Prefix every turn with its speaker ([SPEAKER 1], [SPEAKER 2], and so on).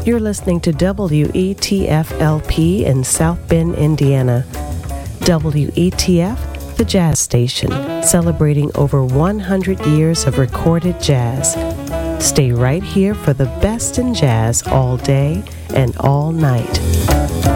[SPEAKER 1] You're listening to WETF-LP in South Bend, Indiana. WETF, the jazz station, celebrating over 100 years of recorded jazz. Stay right here for the best in jazz all day and all night.